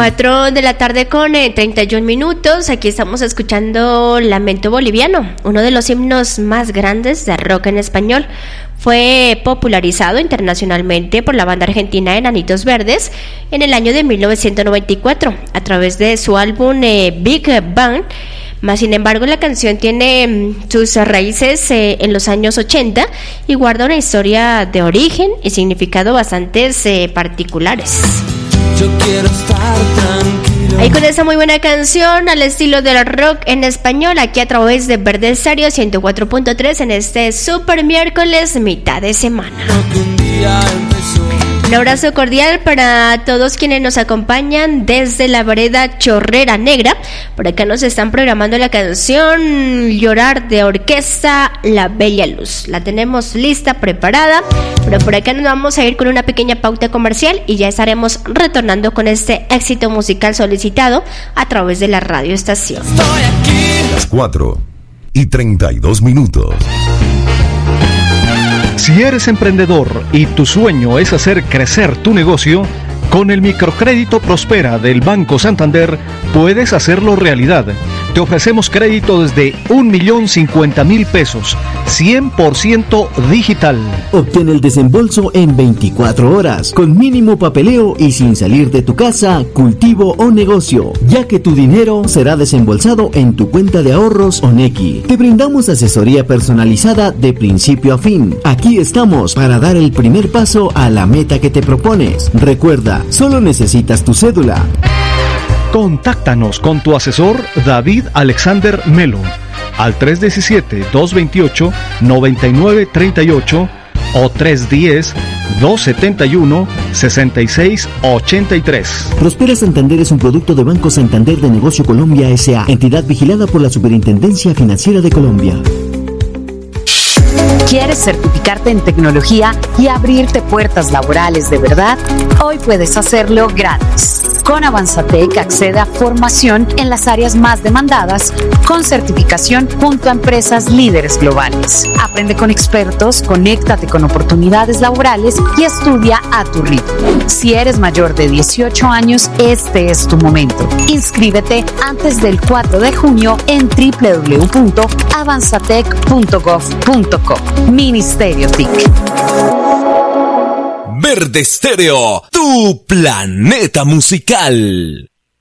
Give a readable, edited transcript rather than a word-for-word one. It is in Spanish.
4 de la tarde con 31 minutos. Aquí estamos escuchando Lamento Boliviano, uno de los himnos más grandes de rock en español. Fue popularizado internacionalmente por la banda argentina Enanitos Verdes en el año de 1994 a través de su álbum Big Bang. Más sin embargo, la canción tiene sus raíces en los años 80 y guarda una historia de origen y significado bastante particulares. Yo quiero estar tranquilo. Ahí con esa muy buena canción al estilo del rock en español, aquí a través de Verde Estéreo 104.3 en este super miércoles, mitad de semana. Un abrazo cordial para todos quienes nos acompañan desde la vereda Chorrera Negra. Por acá nos están programando la canción Llorar de Orquesta La Bella Luz. La tenemos lista, preparada, pero por acá nos vamos a ir con una pequeña pauta comercial y ya estaremos retornando con este éxito musical solicitado a través de la radio estación. Las 4:32. Si eres emprendedor y tu sueño es hacer crecer tu negocio, con el microcrédito Prospera del Banco Santander puedes hacerlo realidad. Te ofrecemos crédito desde 1.050.000 pesos, 100% digital. Obtén el desembolso en 24 horas, con mínimo papeleo y sin salir de tu casa, cultivo o negocio, ya que tu dinero será desembolsado en tu cuenta de ahorros ONECI. Te brindamos asesoría personalizada de principio a fin. Aquí estamos para dar el primer paso a la meta que te propones. Recuerda, solo necesitas tu cédula. Contáctanos con tu asesor David Alexander Melo al 317-228-9938 o 310-271-6683. Prospera Santander es un producto de Banco Santander de Negocio Colombia S.A., entidad vigilada por la Superintendencia Financiera de Colombia. ¿Quieres certificarte en tecnología y abrirte puertas laborales de verdad? Hoy puedes hacerlo gratis. Con Avanzatec accede a formación en las áreas más demandadas con certificación junto a empresas líderes globales. Aprende con expertos, conéctate con oportunidades laborales y estudia a tu ritmo. Si eres mayor de 18 años, este es tu momento. Inscríbete antes del 4 de junio en www.avanzatec.gov.co. Ministerio TIC. Verde Estéreo, tu planeta musical.